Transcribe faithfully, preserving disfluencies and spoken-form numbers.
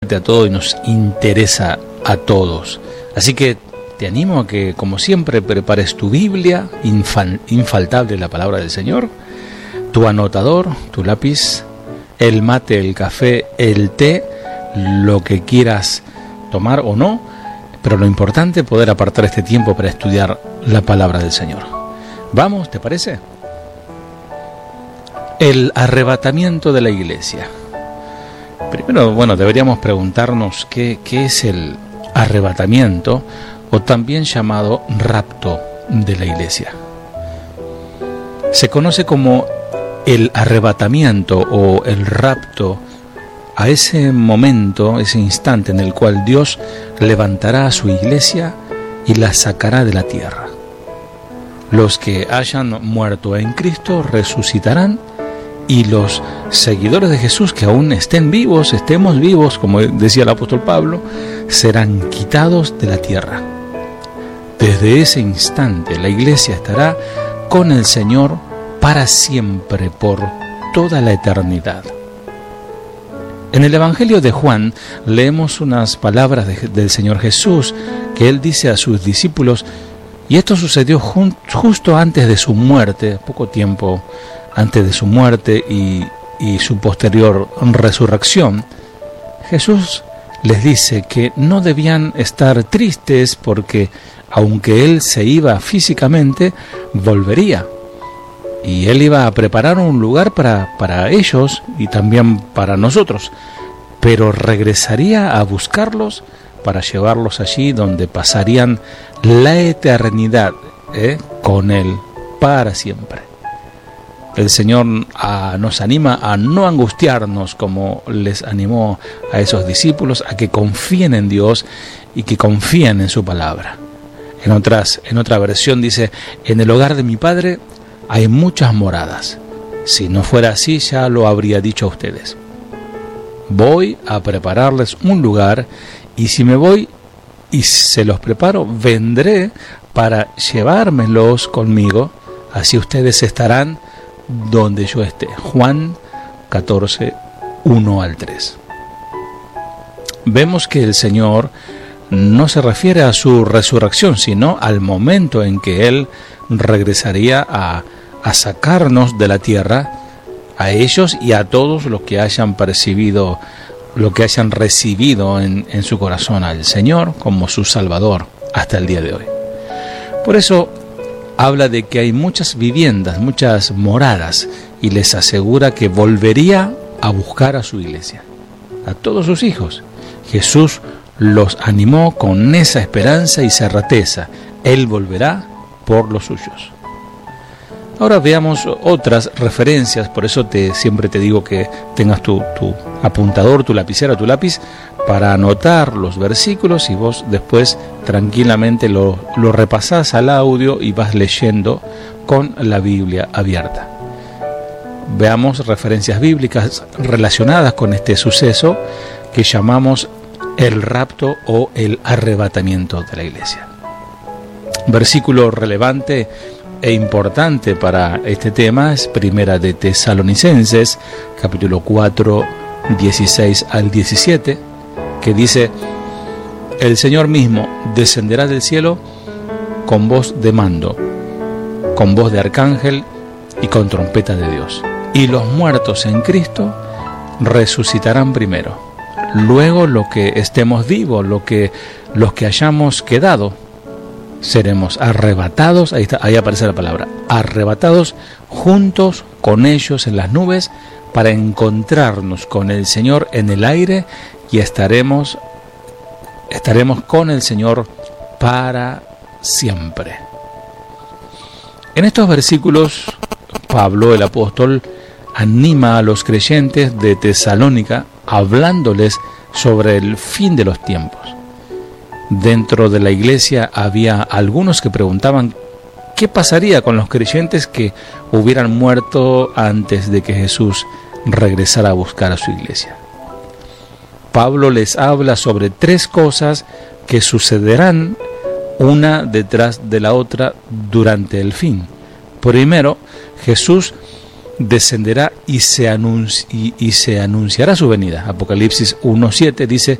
compete a todos y nos interesa a todos. Así que te animo a que, como siempre, prepares tu Biblia, infal- infaltable la palabra del Señor, tu anotador, tu lápiz, el mate, el café, el té, lo que quieras tomar o no, pero lo importante es poder apartar este tiempo para estudiar la palabra del Señor. Vamos, ¿te parece? El arrebatamiento de la iglesia. Primero, bueno, deberíamos preguntarnos qué, qué es el arrebatamiento, o también llamado rapto de la iglesia. Se conoce como el arrebatamiento o el rapto a ese momento, ese instante en el cual Dios levantará a su iglesia y la sacará de la tierra. Los que hayan muerto en Cristo resucitarán, y los seguidores de Jesús que aún estén vivos, estemos vivos, como decía el apóstol Pablo, serán quitados de la tierra. Desde ese instante la iglesia estará con el Señor para siempre, por toda la eternidad. En el Evangelio de Juan leemos unas palabras de, del Señor Jesús que Él dice a sus discípulos, y esto sucedió jun, justo antes de su muerte, poco tiempo antes de su muerte y, y su posterior resurrección. Jesús les dice que no debían estar tristes porque, aunque Él se iba físicamente, volvería. Y Él iba a preparar un lugar para, para ellos y también para nosotros, pero regresaría a buscarlos para llevarlos allí donde pasarían la eternidad ¿eh? con Él para siempre. El Señor a, nos anima a no angustiarnos como les animó a esos discípulos, a que confíen en Dios y que confíen en su palabra. En otras, en otra versión dice, en el hogar de mi Padre hay muchas moradas. Si no fuera así, ya lo habría dicho a ustedes. Voy a prepararles un lugar, y si me voy y se los preparo, vendré para llevármelos conmigo, así ustedes estarán donde yo esté. Juan catorce, uno al tres. Vemos que el Señor no se refiere a su resurrección, sino al momento en que Él regresaría a, a sacarnos de la tierra, a ellos y a todos los que hayan percibido, lo que hayan recibido en, en su corazón al Señor como su Salvador hasta el día de hoy. Por eso habla de que hay muchas viviendas, muchas moradas, y les asegura que volvería a buscar a su iglesia, a todos sus hijos. Jesús los animó con esa esperanza y certeza. Él volverá por los suyos. Ahora veamos otras referencias, por eso te, siempre te digo que tengas tu, tu apuntador, tu lapicera, tu lápiz, para anotar los versículos, y vos después tranquilamente lo, lo repasás al audio y vas leyendo con la Biblia abierta. Veamos referencias bíblicas relacionadas con este suceso que llamamos el rapto o el arrebatamiento de la iglesia. Versículo relevante e importante para este tema es Primera de Tesalonicenses, capítulo cuatro, dieciséis al diecisiete, que dice: el Señor mismo descenderá del cielo con voz de mando, con voz de arcángel y con trompeta de Dios. Y los muertos en Cristo resucitarán primero. Luego los que estemos vivos, lo que, los que hayamos quedado, seremos arrebatados, ahí, está, ahí aparece la palabra, arrebatados juntos con ellos en las nubes para encontrarnos con el Señor en el aire, y estaremos, estaremos con el Señor para siempre. En estos versículos, Pablo, el apóstol, anima a los creyentes de Tesalónica hablándoles sobre el fin de los tiempos. Dentro de la iglesia había algunos que preguntaban qué pasaría con los creyentes que hubieran muerto antes de que Jesús regresara a buscar a su iglesia. Pablo les habla sobre tres cosas que sucederán una detrás de la otra durante el fin. Primero, Jesús descenderá y se, anunci- y, y se anunciará su venida. Apocalipsis uno siete dice: